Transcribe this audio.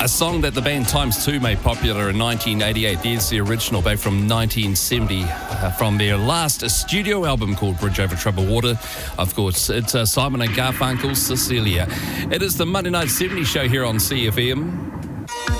A song that the band Times 2 made popular in 1988. There's the original back from 1970 from their last studio album called Bridge Over Troubled Water. Of course, it's Simon and Garfunkel's Cecilia. It is the Monday Night 70s show here on CFM.